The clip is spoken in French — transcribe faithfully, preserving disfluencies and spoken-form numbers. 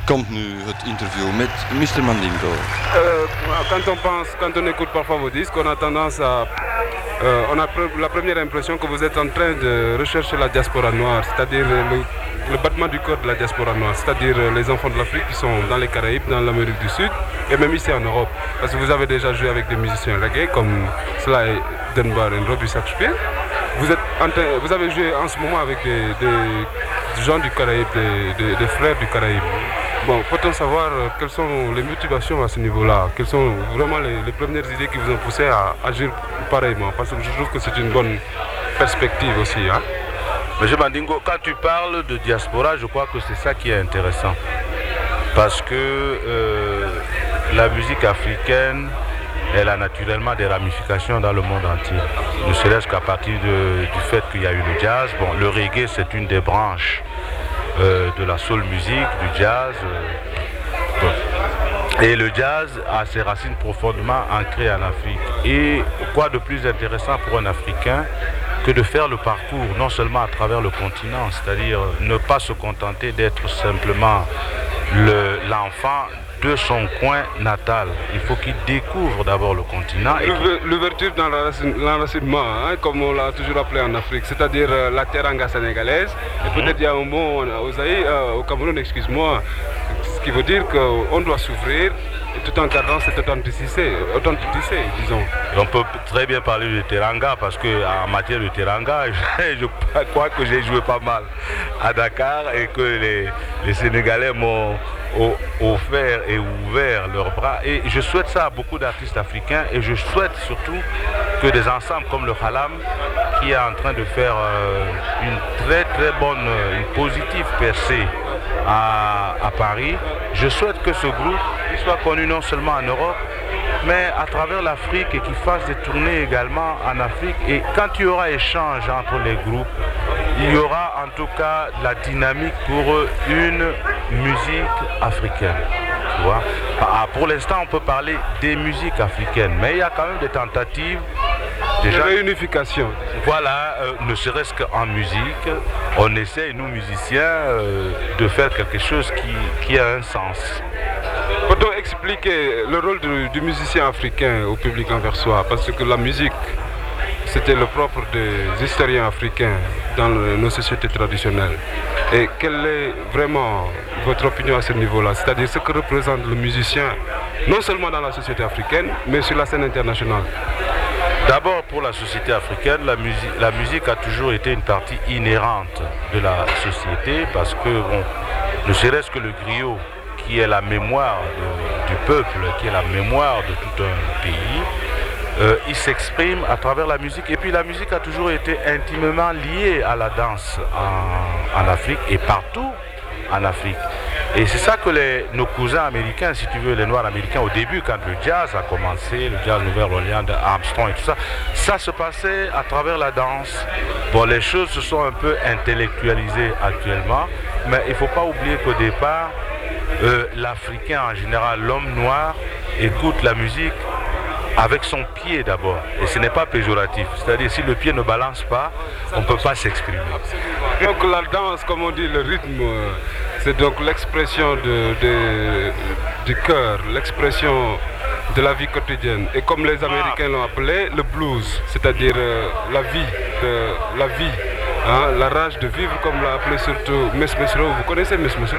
komt nu het interview met mister Mandingo. Euh, quand on pense, quand on écoute parfois vos disques, on a tendance à... Euh, on a la première impression que vous êtes en train de rechercher la diaspora noire, c'est-à-dire le, le battement du corps de la diaspora noire, c'est-à-dire les enfants de l'Afrique qui sont dans les Caraïbes, dans l'Amérique du Sud et même ici en Europe. Parce que vous avez déjà joué avec des musiciens reggae comme Sly Dunbar et Robbie Shakespeare. Vous, êtes en train, vous avez joué en ce moment avec des, des gens du Caraïbe, des, des, des frères du Caraïbe. Bon, peut-on savoir quelles sont les motivations à ce niveau-là? Quelles sont vraiment les, les premières idées qui vous ont poussé à agir pareillement? Parce que je trouve que c'est une bonne perspective aussi. Hein? Monsieur Mandingo, quand tu parles de diaspora, je crois que c'est ça qui est intéressant. Parce que euh, la musique africaine, elle a naturellement des ramifications dans le monde entier. Ne serait-ce qu'à partir de, du fait qu'il y a eu le jazz. Bon, le reggae, c'est une des branches euh, de la soul music, du jazz. Euh, bon. Et le jazz a ses racines profondément ancrées en Afrique. Et quoi de plus intéressant pour un Africain que de faire le parcours, non seulement à travers le continent, c'est-à-dire ne pas se contenter d'être simplement l'enfant de son coin natal. Il faut qu'il découvre d'abord le continent. L'ouverture dans l'enracinement, hein, comme on l'a toujours appelé en Afrique, c'est-à-dire euh, la teranga sénégalaise. Et mm-hmm. Peut-être il y a un mot au, Zaïre, euh, au Cameroun, excuse-moi, ce qui veut dire qu'on doit s'ouvrir tout en gardant cette authenticité, authenticité, disons. On peut très bien parler de teranga parce qu'en matière de teranga, je, je crois que j'ai joué pas mal à Dakar et que les, les Sénégalais m'ont offert et ouvert leurs bras. Et je souhaite ça à beaucoup d'artistes africains et je souhaite surtout que des ensembles comme le Halam, qui est en train de faire euh, une très très bonne, une positive percée à, à Paris, je souhaite que ce groupe soit connu non seulement en Europe, mais à travers l'Afrique et qu'il fasse des tournées également en Afrique. Et quand il y aura échange entre les groupes, il y aura en tout cas de la dynamique pour une musique africaine. Tu vois? Pour l'instant, on peut parler des musiques africaines, mais il y a quand même des tentatives. Déjà, de réunification. Voilà, euh, ne serait-ce qu'en musique, on essaie, nous musiciens, euh, de faire quelque chose qui, qui a un sens. Peut-on expliquer le rôle du, du musicien africain au public anversois? Parce que la musique, c'était le propre des historiens africains dans le, nos sociétés traditionnelles. Et quelle est vraiment votre opinion à ce niveau-là? C'est-à-dire ce que représente le musicien, non seulement dans la société africaine, mais sur la scène internationale. D'abord, pour la société africaine, la musique, la musique a toujours été une partie inhérente de la société parce que, bon, ne serait-ce que le griot, qui est la mémoire de, du peuple, qui est la mémoire de tout un pays, euh, il s'exprime à travers la musique. Et puis la musique a toujours été intimement liée à la danse en, en Afrique et partout en Afrique. Et c'est ça que les, nos cousins américains, si tu veux, les Noirs américains, au début, quand le jazz a commencé, le jazz Nouvelle-Orléans, Armstrong et tout ça, ça se passait à travers la danse. Bon, les choses se sont un peu intellectualisées actuellement, mais il ne faut pas oublier qu'au départ, euh, l'Africain en général, l'homme noir, écoute la musique avec son pied d'abord. Et ce n'est pas péjoratif. C'est-à-dire, si le pied ne balance pas, on ne peut pas s'exprimer. Donc la danse, comme on dit, le rythme, c'est donc l'expression de, de, du cœur, l'expression de la vie quotidienne. Et comme les Américains l'ont appelé, le blues, c'est-à-dire euh, la vie, de, la vie, hein, la rage de vivre, comme l'a appelé surtout Mess Mesro. Vous connaissez Mess Mesro?